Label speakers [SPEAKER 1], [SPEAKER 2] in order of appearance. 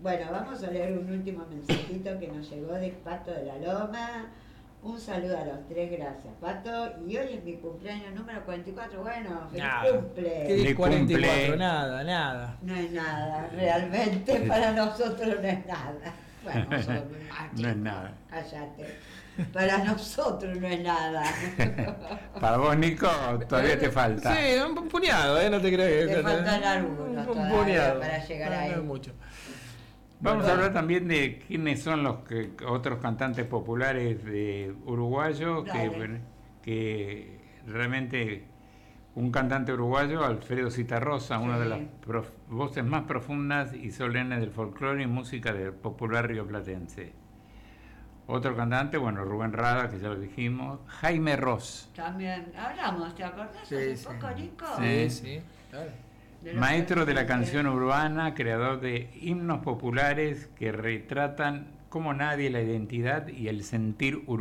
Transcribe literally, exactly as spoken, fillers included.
[SPEAKER 1] Bueno, vamos a leer un último mensajito que nos llegó de Pato de la Loma. Un saludo a los tres, gracias Pato. Y hoy es mi cumpleaños número cuarenta y cuatro. Bueno, feliz
[SPEAKER 2] Nada.
[SPEAKER 1] cumple.
[SPEAKER 2] ¿Qué cuarenta y cuatro?
[SPEAKER 3] cumple.
[SPEAKER 2] Nada, nada.
[SPEAKER 1] No es nada, realmente para nosotros no es nada. Bueno, nosotros
[SPEAKER 3] No es nada.
[SPEAKER 1] Cállate. Para nosotros no es nada.
[SPEAKER 3] Para vos, Nico, todavía te falta.
[SPEAKER 2] Sí, un puñado, ¿eh? No te crees.
[SPEAKER 1] Te faltan algunos
[SPEAKER 2] Un
[SPEAKER 1] todavía
[SPEAKER 2] puñado.
[SPEAKER 1] para llegar
[SPEAKER 2] no,
[SPEAKER 1] ahí.
[SPEAKER 2] No es mucho.
[SPEAKER 3] Vamos
[SPEAKER 2] Bueno,
[SPEAKER 3] a hablar también de quiénes son los que, otros cantantes populares de uruguayos que,
[SPEAKER 1] Dale.
[SPEAKER 3] que realmente un cantante uruguayo, Alfredo Citarrosa,
[SPEAKER 1] Sí.
[SPEAKER 3] una de las prof- voces más profundas y solemnes del folclore y música del popular rioplatense. Otro cantante, bueno, Rubén Rada, que ya lo dijimos, Jaime Ross,
[SPEAKER 1] También hablamos, ¿te acordás
[SPEAKER 2] Sí,
[SPEAKER 1] hace
[SPEAKER 2] sí.
[SPEAKER 1] poco, Nico?
[SPEAKER 2] Sí, sí, claro.
[SPEAKER 1] De los
[SPEAKER 3] maestro de la
[SPEAKER 1] cantantes.
[SPEAKER 3] canción urbana, creador de himnos populares que retratan como nadie la identidad y el sentir urbano.